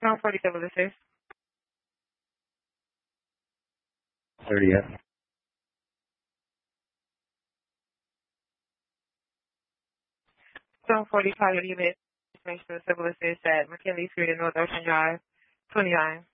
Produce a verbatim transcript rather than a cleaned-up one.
Zone forty Civil Assist. thirty F. Zone forty Pilot Unit. Information Civil Assist at McKinley Street and North Ocean Drive, twenty-nine.